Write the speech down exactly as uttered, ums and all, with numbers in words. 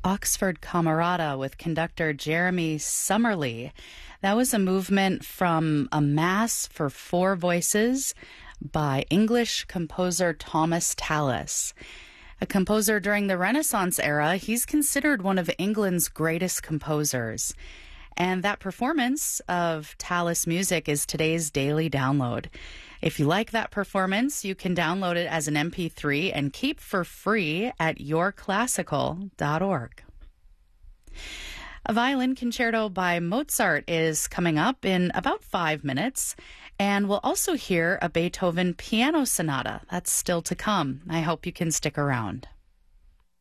Oxford Camerata with conductor Jeremy Summerlee. That was a movement from a mass for four voices by English composer Thomas Tallis. A composer during the Renaissance era, he's considered one of England's greatest composers. And that performance of Tallis music is today's daily download. If you like that performance, you can download it as an M P three and keep for free at your classical dot org. A violin concerto by Mozart is coming up in about five minutes, and we'll also hear a Beethoven piano sonata. That's still to come. I hope you can stick around.